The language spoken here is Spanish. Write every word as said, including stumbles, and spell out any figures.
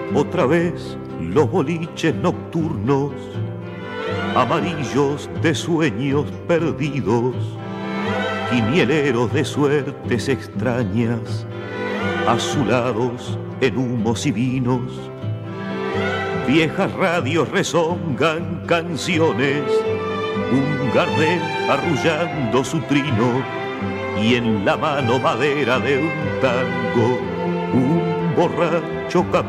Otra vez los boliches nocturnos, amarillos de sueños perdidos, quinieleros de suertes extrañas, azulados en humos y vinos. Viejas radios rezongan canciones, un Gardel arrullando su trino, y en la mano madera de un tango, un borracho camina.